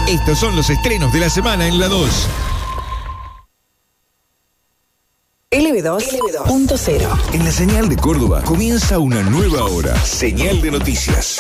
Estos son los estrenos de la semana en La 2. LB2.0. En la señal de Córdoba comienza una nueva hora. Señal de noticias.